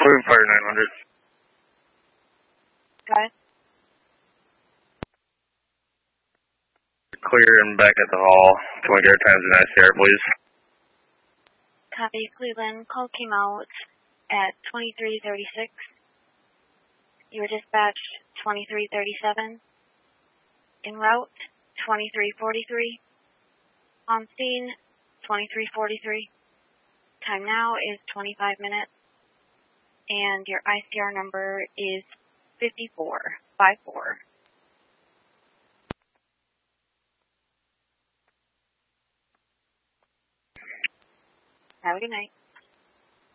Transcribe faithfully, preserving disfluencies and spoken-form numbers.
Fluid Fire nine hundred. Go ahead. Clear and back at the hall. Can we get our times in I C R, please? Copy, Cleveland. Call came out at twenty-three thirty-six. You were dispatched twenty-three thirty-seven. En route, twenty-three forty-three. On scene, twenty-three forty-three. Time now is twenty-five minutes. And your I C R number is fifty-four fifty-four. Have a good night.